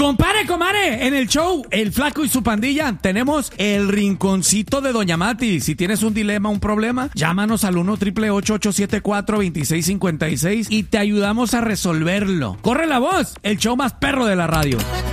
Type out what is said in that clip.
Comare, en el show El Flaco y su pandilla tenemos el rinconcito de Doña Mati. Si tienes un dilema, un problema, llámanos al 1-888-874-2656 y te ayudamos a resolverlo. Corre la voz, el show más perro de la radio.